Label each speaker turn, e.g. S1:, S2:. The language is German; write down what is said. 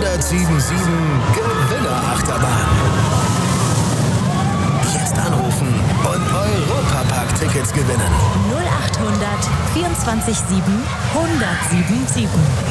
S1: 1077 Gewinnerachterbahn. Jetzt anrufen und Europapark-Tickets gewinnen.
S2: 0800 24 7 1077.